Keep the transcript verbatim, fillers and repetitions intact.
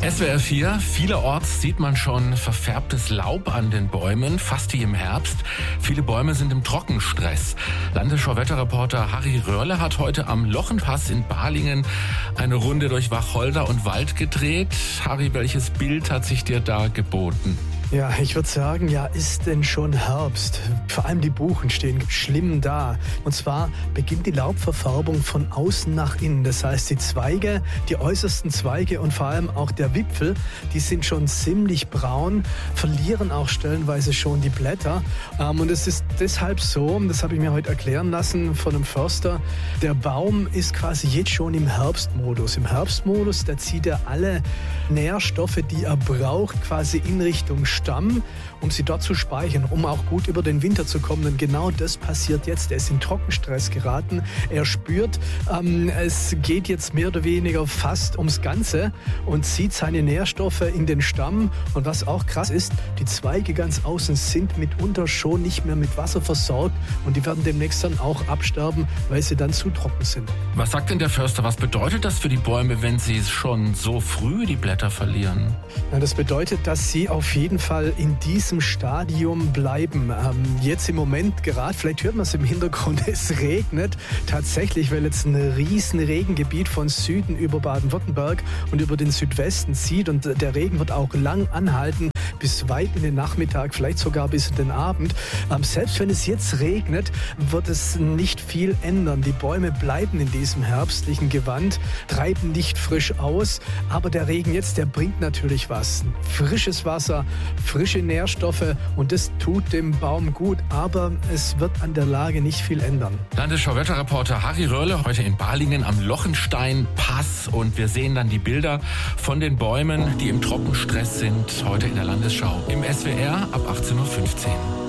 S W R vier, vielerorts sieht man schon verfärbtes Laub an den Bäumen, fast wie im Herbst. Viele Bäume sind im Trockenstress. Landesschau-Wetterreporter Harry Röhrle hat heute am Lochenpass in Balingen eine Runde durch Wacholder und Wald gedreht. Harry, welches Bild hat sich dir da geboten? Ja, ich würde sagen, ja, ist denn schon Herbst? Vor allem die Buchen stehen schlimm da. Und zwar beginnt die Laubverfärbung von außen nach innen. Das heißt, die Zweige, die äußersten Zweige und vor allem auch der Wipfel, die sind schon ziemlich braun, verlieren auch stellenweise schon die Blätter. Und es ist deshalb so, das habe ich mir heute erklären lassen von einem Förster, der Baum ist quasi jetzt schon im Herbstmodus. Im Herbstmodus, da zieht er alle Nährstoffe, die er braucht, quasi in Richtung Stamm, um sie dort zu speichern, um auch gut über den Winter zu kommen. Und genau das passiert jetzt. Er ist in Trockenstress geraten. Er spürt, ähm, es geht jetzt mehr oder weniger fast ums Ganze und zieht seine Nährstoffe in den Stamm. Und was auch krass ist, die Zweige ganz außen sind mitunter schon nicht mehr mit Wasser versorgt und die werden demnächst dann auch absterben, weil sie dann zu trocken sind. Was sagt denn der Förster? Was bedeutet das für die Bäume, wenn sie schon so früh die Blätter verlieren? Ja, das bedeutet, dass sie auf jeden Fall in diesem Stadium bleiben. Ähm, jetzt im Moment gerade, vielleicht hört man es im Hintergrund, es regnet tatsächlich, weil jetzt ein riesen Regengebiet von Süden über Baden-Württemberg und über den Südwesten zieht und der Regen wird auch lang anhalten, bis weit in den Nachmittag, vielleicht sogar bis in den Abend. Ähm, selbst wenn es jetzt regnet, wird es nicht viel ändern. Die Bäume bleiben in diesem herbstlichen Gewand, treiben nicht frisch aus, aber der Regen jetzt, der bringt natürlich was. Frisches Wasser, frische Nährstoffe und das tut dem Baum gut, aber es wird an der Lage nicht viel ändern. Landesschau-Wetterreporter Harry Röhrle heute in Balingen am Lochenstein-Pass und wir sehen dann die Bilder von den Bäumen, die im Trockenstress sind, heute in der Landesschau im S W R ab achtzehn Uhr fünfzehn.